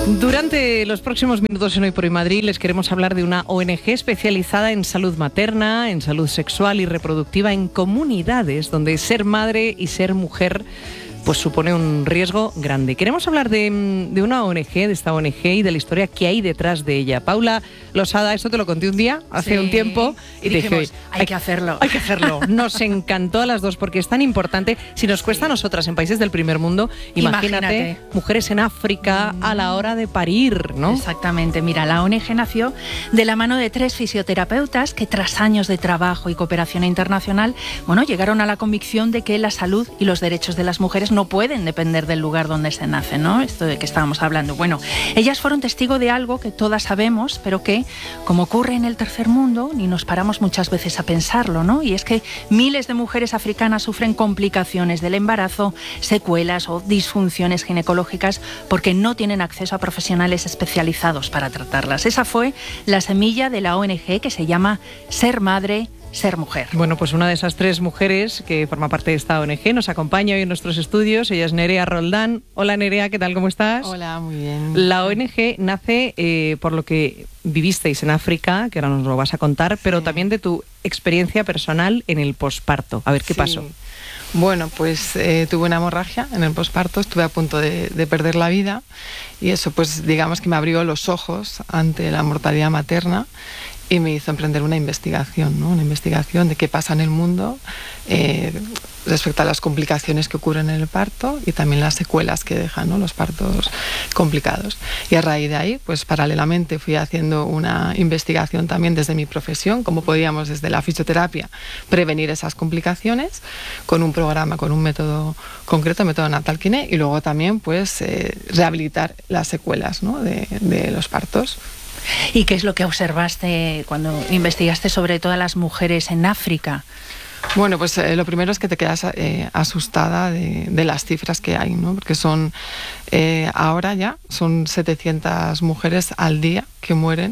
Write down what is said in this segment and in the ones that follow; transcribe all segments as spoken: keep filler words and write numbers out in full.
Durante los próximos minutos en Hoy por Hoy Madrid les queremos hablar de una O N G especializada en salud materna, en salud sexual y reproductiva en comunidades donde ser madre y ser mujer pues supone un riesgo grande. Queremos hablar de, de una O N G, de esta O N G y de la historia que hay detrás de ella. Paula Losada, esto te lo conté un día, hace sí, un tiempo, y, y dijimos, te dije, hay, hay que hacerlo. Hay que hacerlo. Nos encantó a las dos porque es tan importante. Si nos cuesta sí. a nosotras en países del primer mundo, imagínate, imagínate. mujeres en África mm. a la hora de parir, ¿no? Exactamente. Mira, la O N G nació de la mano de tres fisioterapeutas que tras años de trabajo y cooperación internacional, bueno, llegaron a la convicción de que la salud y los derechos de las mujeres no pueden depender del lugar donde se nace, ¿no? Esto de que estábamos hablando. Bueno, ellas fueron testigo de algo que todas sabemos, pero que, como ocurre en el tercer mundo, ni nos paramos muchas veces a pensarlo, ¿no? Y es que miles de mujeres africanas sufren complicaciones del embarazo, secuelas o disfunciones ginecológicas porque no tienen acceso a profesionales especializados para tratarlas. Esa fue la semilla de la O N G que se llama Ser Madre, Ser Mujer. Bueno, pues una de esas tres mujeres que forma parte de esta O N G nos acompaña hoy en nuestros estudios. Ella es Nerea Roldán. Hola Nerea, ¿qué tal? ¿Cómo estás? Hola, muy bien. La O N G nace eh, por lo que vivisteis en África, que ahora nos lo vas a contar, pero sí. también de tu experiencia personal en el posparto. A ver, ¿qué sí. pasó? Bueno, pues eh, tuve una hemorragia en el posparto, estuve a punto de, de perder la vida y eso pues digamos que me abrió los ojos ante la mortalidad materna y me hizo emprender una investigación, ¿no? Una investigación de qué pasa en el mundo eh, respecto a las complicaciones que ocurren en el parto y también las secuelas que dejan, ¿no? Los partos complicados. Y a raíz de ahí, pues paralelamente fui haciendo una investigación también desde mi profesión, cómo podíamos desde la fisioterapia prevenir esas complicaciones con un programa, con un método concreto, método Natal Kiné, y luego también pues eh, rehabilitar las secuelas, ¿no? de, de los partos. ¿Y qué es lo que observaste cuando investigaste sobre todas las mujeres en África? Bueno, pues eh, lo primero es que te quedas eh, asustada de, de las cifras que hay, ¿no? Porque son, eh, ahora ya, son setecientas mujeres al día que mueren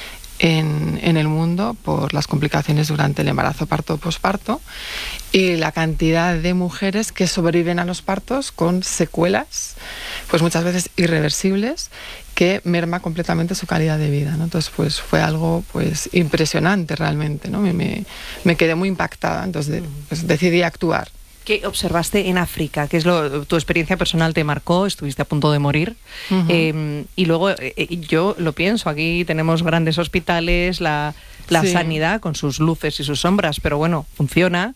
en, en el mundo por las complicaciones durante el embarazo, parto o posparto, y la cantidad de mujeres que sobreviven a los partos con secuelas, pues muchas veces irreversibles, que merma completamente su calidad de vida, ¿no? Entonces, pues fue algo pues impresionante realmente, ¿no? Me, me, me quedé muy impactada, entonces de, pues, decidí actuar. ¿Qué observaste en África? ¿Qué es lo tu experiencia personal te marcó? Estuviste a punto de morir. Uh-huh. eh, y luego eh, yo lo pienso, aquí tenemos grandes hospitales, la, la sí. sanidad con sus luces y sus sombras, pero bueno, funciona.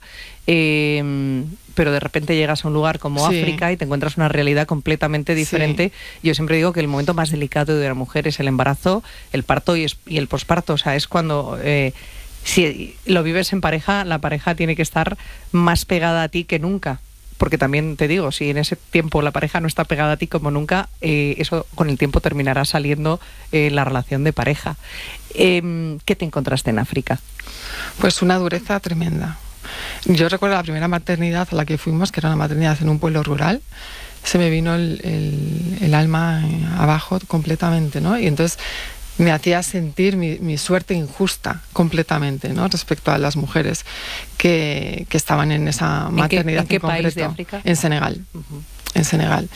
Eh, pero de repente llegas a un lugar como sí. África y te encuentras una realidad completamente diferente. Sí. Yo siempre digo que el momento más delicado de la mujer es el embarazo, el parto y, es, y el posparto. O sea, es cuando... Eh, si lo vives en pareja, la pareja tiene que estar más pegada a ti que nunca. Porque también te digo, si en ese tiempo la pareja no está pegada a ti como nunca, eh, eso con el tiempo terminará saliendo en eh, la relación de pareja. Eh, ¿Qué te encontraste en África? Pues una dureza tremenda. Yo recuerdo la primera maternidad a la que fuimos, que era una maternidad en un pueblo rural. Se me vino el, el, el alma abajo completamente, ¿no? Y entonces me hacía sentir mi, mi suerte injusta completamente, ¿no? Respecto a las mujeres que, que estaban en esa maternidad. ¿En qué, en qué en país de África? En Senegal. Uh-huh. En Senegal.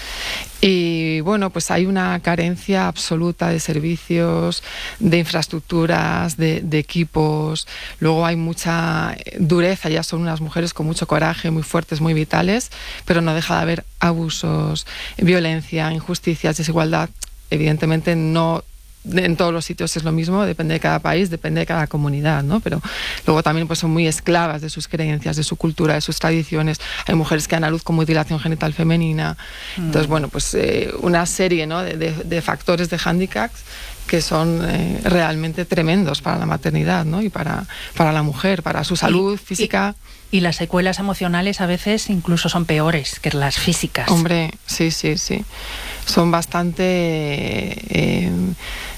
Y bueno, pues hay una carencia absoluta de servicios, de infraestructuras, de, de equipos. Luego hay mucha dureza, ya son unas mujeres con mucho coraje, muy fuertes, muy vitales, pero no deja de haber abusos, violencia, injusticias, desigualdad. Evidentemente no en todos los sitios es lo mismo, depende de cada país, depende de cada comunidad, ¿no? Pero luego también pues son muy esclavas de sus creencias, de su cultura, de sus tradiciones. Hay mujeres que dan a luz con mutilación genital femenina. Mm. Entonces, bueno, pues eh, una serie, ¿no? de, de, de factores, de hándicaps que son eh, realmente tremendos para la maternidad, ¿no? Y para, para la mujer, para su salud y, física. Y, y las secuelas emocionales a veces incluso son peores que las físicas. Hombre, sí, sí, sí. Son bastante... Eh,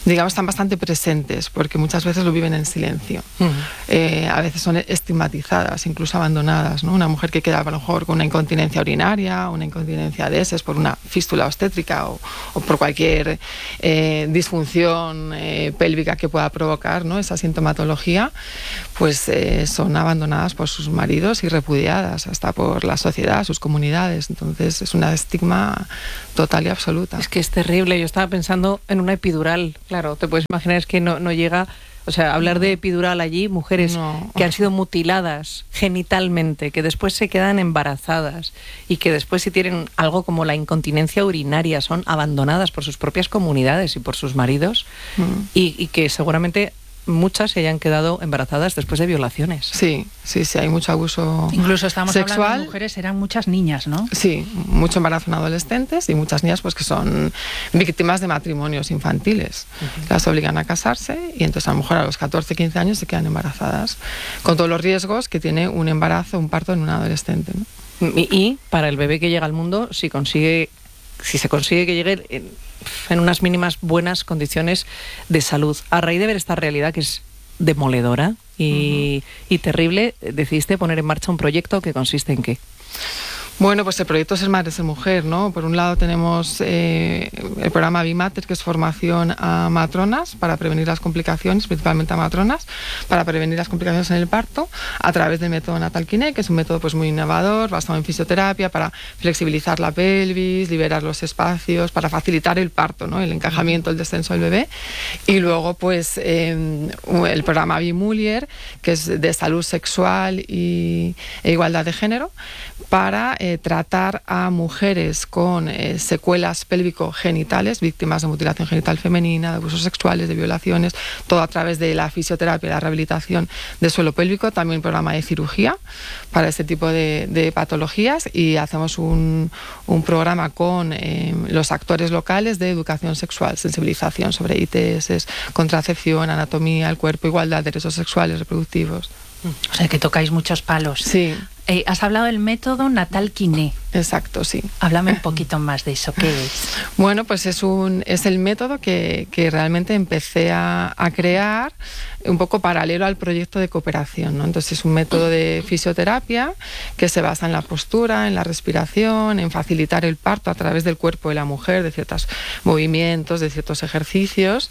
digamos, están bastante presentes, porque muchas veces lo viven en silencio. Uh-huh. Eh, a veces son estigmatizadas, incluso abandonadas, ¿no? Una mujer que queda a lo mejor con una incontinencia urinaria, una incontinencia de heces por una fístula obstétrica o, o por cualquier eh, disfunción eh, pélvica que pueda provocar, ¿no?, esa sintomatología, pues eh, son abandonadas por sus maridos y repudiadas hasta por la sociedad, sus comunidades. Entonces es una estigma total y absoluta. Es que es terrible. Yo estaba pensando en una epidural. Claro, te puedes imaginar, es que no, no llega... O sea, hablar de epidural allí, mujeres no. que han sido mutiladas genitalmente, que después se quedan embarazadas y que después, si tienen algo como la incontinencia urinaria, son abandonadas por sus propias comunidades y por sus maridos, mm. y, y que seguramente muchas se hayan quedado embarazadas después de violaciones. Sí, sí, sí, hay mucho abuso Incluso estamos sexual. Hablando de mujeres, eran muchas niñas, ¿no? Sí, mucho embarazo en adolescentes y muchas niñas pues que son víctimas de matrimonios infantiles. Uh-huh. Las obligan a casarse y entonces a lo mejor a los catorce, quince años se quedan embarazadas, con todos los riesgos que tiene un embarazo, un parto en un adolescente, ¿no? Y, y para el bebé que llega al mundo, si consigue, si se consigue que llegue en, en unas mínimas buenas condiciones de salud. A raíz de ver esta realidad que es demoledora y, uh-huh. y terrible, decidiste poner en marcha un proyecto que consiste en ¿qué? Bueno, pues el proyecto Ser Madre, Ser Mujer, ¿no? Por un lado tenemos eh, el programa Bimater, que es formación a matronas para prevenir las complicaciones, principalmente a matronas, para prevenir las complicaciones en el parto, a través del método Natal Kiné, que es un método pues muy innovador, basado en fisioterapia, para flexibilizar la pelvis, liberar los espacios, para facilitar el parto, ¿no?, el encajamiento, el descenso del bebé. Y luego, pues, eh, el programa Bimulier, que es de salud sexual y, e igualdad de género, para eh, tratar a mujeres con eh, secuelas pélvico-genitales, víctimas de mutilación genital femenina, de abusos sexuales, de violaciones, todo a través de la fisioterapia y la rehabilitación del suelo pélvico, también un programa de cirugía para este tipo de, de patologías, y hacemos un, un programa con eh, los actores locales de educación sexual, sensibilización sobre I T S, contracepción, anatomía, el cuerpo, igualdad, derechos sexuales, reproductivos. O sea, que tocáis muchos palos. Sí. Eh, has hablado del método Natal Kiné. Exacto, sí. Háblame un poquito más de eso. ¿Qué es? Bueno, pues es un es el método que, que realmente empecé a, a crear un poco paralelo al proyecto de cooperación, ¿no? Entonces es un método de fisioterapia que se basa en la postura, en la respiración, en facilitar el parto a través del cuerpo de la mujer, de ciertos movimientos, de ciertos ejercicios,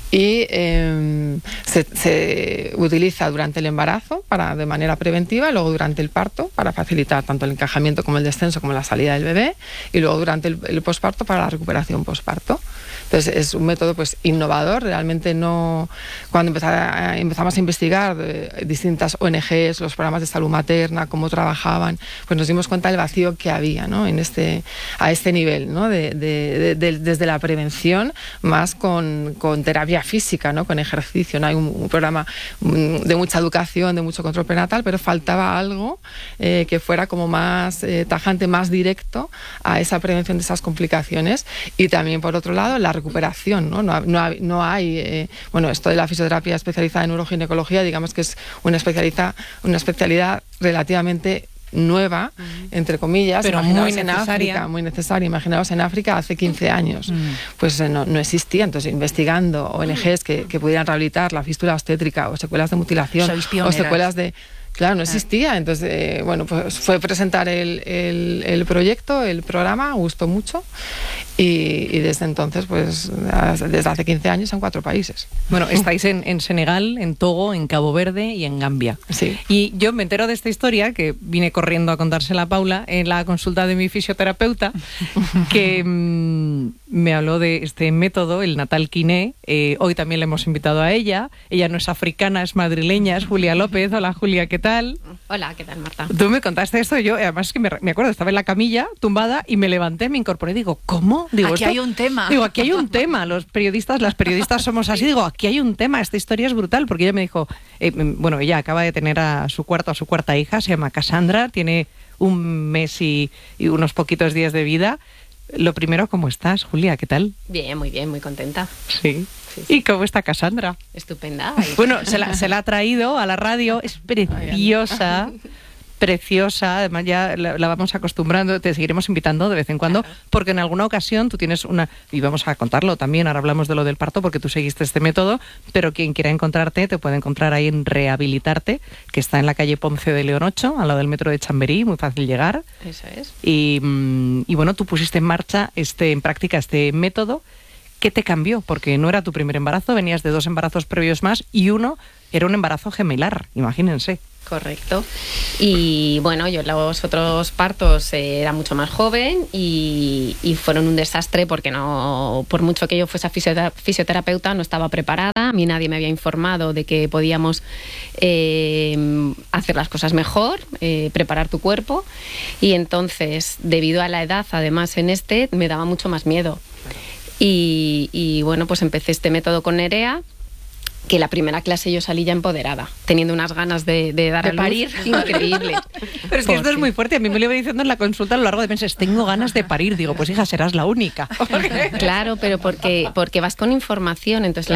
y eh, se, se utiliza durante el embarazo para, de manera preventiva, y luego durante el parto para facilitar tanto el encajamiento como el descenso como la salida del bebé, y luego durante el, el posparto para la recuperación posparto. Entonces es un método pues innovador. Realmente no, cuando empezaba, empezamos a investigar de distintas O N Ges, los programas de salud materna, cómo trabajaban, pues nos dimos cuenta del vacío que había, ¿no?, en este, a este nivel, ¿no?, de, de, de, de, desde la prevención más con, con terapia física, ¿no?, con ejercicio. No hay un, un programa de mucha educación, de mucho control prenatal, pero faltaba algo eh, que fuera como más eh, tajante, más directo a esa prevención de esas complicaciones. Y también, por otro lado, la recuperación, ¿no? No, no, no hay, eh, bueno, esto de la fisioterapia especializada en neuroginecología, digamos que es una especialidad, una especialidad relativamente nueva, uh-huh. entre comillas, pero muy necesaria. África, muy necesaria. Imaginaos en África hace quince años, uh-huh. pues eh, no, no existía. Entonces, investigando O N Ges que, que pudieran rehabilitar la fístula obstétrica o secuelas de mutilación o secuelas de... Claro, no existía. Entonces, eh, bueno, pues fue presentar el, el, el proyecto, el programa, gustó mucho, y, y desde entonces, pues desde hace quince años en cuatro países. Bueno, estáis en, en Senegal, en Togo, en Cabo Verde y en Gambia. Sí. Y yo me entero de esta historia, que vine corriendo a contársela a Paula, en la consulta de mi fisioterapeuta, que mmm, me habló de este método, el Natal Kiné. Eh, hoy también le hemos invitado a ella. Ella no es africana, es madrileña, es Julia López. Hola, Julia, ¿qué tal? Hola, ¿qué tal, Marta? Tú me contaste esto y yo, además es que me, me acuerdo, estaba en la camilla, tumbada, y me levanté, me incorporé y digo, ¿cómo? Digo, aquí esto, hay un tema. Digo, aquí hay un tema. Los periodistas, las periodistas somos así. Digo, aquí hay un tema, esta historia es brutal, porque ella me dijo, eh, bueno, ella acaba de tener a su cuarto, a su cuarta hija, se llama Cassandra, tiene un mes y, y unos poquitos días de vida. Lo primero, ¿cómo estás, Julia? ¿Qué tal? Bien, muy bien, muy contenta. Sí. Sí, sí. ¿Y cómo está Cassandra? Estupenda. Bueno, se la, se la ha traído a la radio, es preciosa. preciosa, además ya la, la vamos acostumbrando, te seguiremos invitando de vez en cuando, claro. Porque en alguna ocasión tú tienes una, y vamos a contarlo también, ahora hablamos de lo del parto porque tú seguiste este método, pero quien quiera encontrarte te puede encontrar ahí en Rehabilitarte, que está en la calle Ponce de León ocho, al lado del metro de Chamberí, muy fácil llegar. Eso es. Y, y bueno, tú pusiste en marcha, este, en práctica este método. ¿Qué te cambió? Porque no era tu primer embarazo, venías de dos embarazos previos más y uno era un embarazo gemelar, imagínense. Correcto. Y bueno, yo los otros partos eh, era mucho más joven y, y fueron un desastre porque no, por mucho que yo fuese fisioterapeuta, no estaba preparada. A mí nadie me había informado de que podíamos eh, hacer las cosas mejor, eh, preparar tu cuerpo. Y entonces, debido a la edad, además en este, me daba mucho más miedo. Y, y bueno, pues empecé este método con Nerea, que la primera clase yo salí ya empoderada, teniendo unas ganas de, de dar de a luz parir increíble. Pero es que esto es muy fuerte. A mí me lo iba diciendo en la consulta a lo largo de meses, tengo ganas de parir. Digo, pues hija, serás la única. Claro, pero porque, porque vas con información, entonces